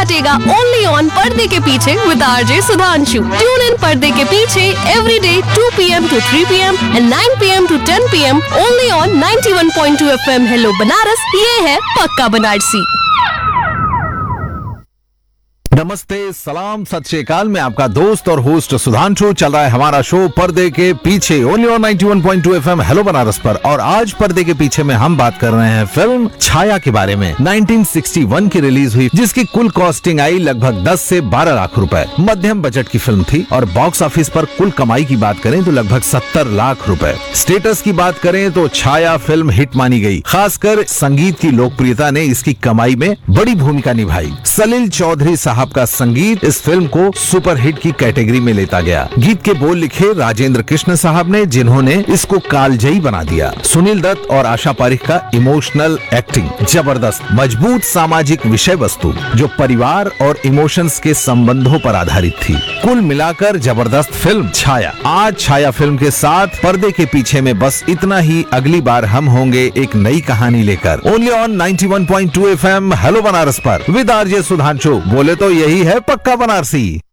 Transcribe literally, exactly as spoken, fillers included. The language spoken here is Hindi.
काटेगा ओनली ऑन पर्दे के पीछे with RJ Sudhanshu. Tune in पर्दे के पीछे every day to P M to three P M and nine P M to ten P am only on ninety one point two F M. Hello Banaras, ये है पक्का बनारसी। नमस्ते, सलाम, सत श्री अकाल। मैं आपका दोस्त और होस्ट सुधांशु। चल रहा है हमारा शो पर्दे के पीछे only on ninety one point two FM hello Banaras पर। और आज पर्दे के पीछे में हम बात कर रहे हैं फिल्म छाया के बारे में। नाइंटीन सिक्सटी वन की रिलीज हुई, जिसकी कुल कॉस्टिंग आई लगभग दस से बारह लाख रुपए। मध्यम बजट की फिल्म थी और बॉक्स ऑफिस पर कुल कमाई की बात करें तो लगभग सत्तर लाख रुपए। स्टेटस की बात करें तो छाया फिल्म हिट मानी गई। खासकर संगीत की लोकप्रियता ने इसकी कमाई में बड़ी भूमिका निभाई। सलील चौधरी साहब का संगीत इस फिल्म को सुपरहिट की कैटेगरी में लेता गया। गीत के बोल लिखे राजेंद्र कृष्ण साहब ने, जिन्होंने इसको कालजयी बना दिया। सुनील दत्त और आशा पारिख का इमोशनल एक्टिंग जबरदस्त। मजबूत सामाजिक विषय वस्तु जो परिवार और इमोशंस के संबंधों पर आधारित थी। कुल मिलाकर जबरदस्त फिल्म छाया। आज छाया फिल्म के साथ पर्दे के पीछे में बस इतना ही। अगली बार हम होंगे एक नई कहानी लेकर only on ninety one point two FM hello Banaras पर विद आरजे सुधांशु। बोले तो यही है पक्का बनारसी।